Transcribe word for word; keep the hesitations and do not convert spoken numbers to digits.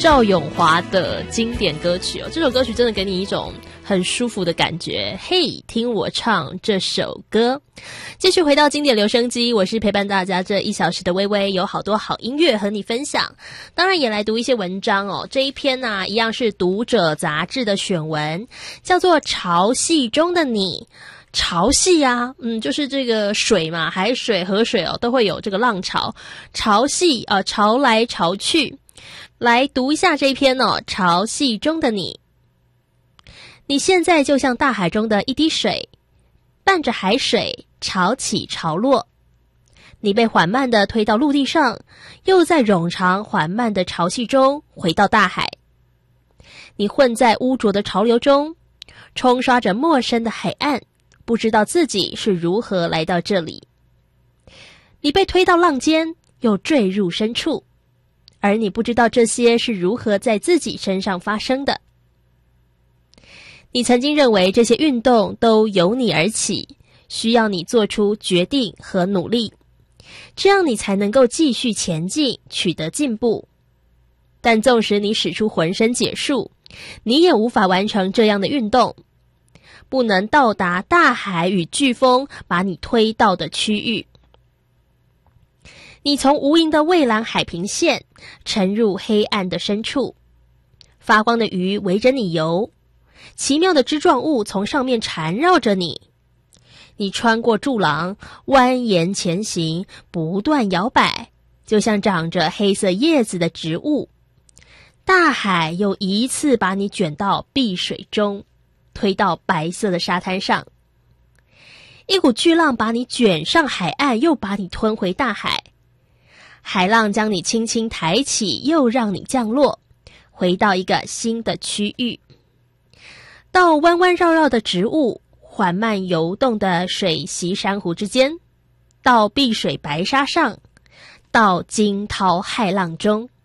赵咏华的经典歌曲哦，这首歌曲真的给你一种很舒服的感觉。嘿，听我唱这首歌。继续回到经典留声机，我是陪伴大家这一小时的微微，有好多好音乐和你分享。当然也来读一些文章哦。这一篇呢、啊，一样是读者杂志的选文，叫做《潮汐中的你》。潮汐啊，嗯，就是这个水嘛，海水、河水哦，都会有这个浪潮。潮汐啊、呃，潮来潮去。来读一下这一篇哦，潮汐中的你。你现在就像大海中的一滴水，伴着海水潮起潮落。你被缓慢地推到陆地上，又在冗长缓慢的潮汐中回到大海。你混在污浊的潮流中，冲刷着陌生的海岸，不知道自己是如何来到这里。你被推到浪尖，又坠入深处。而你不知道这些是如何在自己身上发生的。你曾经认为这些运动都由你而起，需要你做出决定和努力，这样你才能够继续前进，取得进步。但纵使你使出浑身解数，你也无法完成这样的运动，不能到达大海与飓风把你推到的区域。你从无垠的蔚蓝海平线沉入黑暗的深处，发光的鱼围着你游，奇妙的枝状物从上面缠绕着你。你穿过柱廊，蜿蜒前行，不断摇摆，就像长着黑色叶子的植物。大海又一次把你卷到碧水中，推到白色的沙滩上。一股巨浪把你卷上海岸，又把你吞回大海。海浪将你轻轻抬起，又让你降落，回到一个新的区域，到弯弯绕绕的植物，缓慢游动的水席珊瑚之间，到碧水白沙上，到惊涛骇浪中。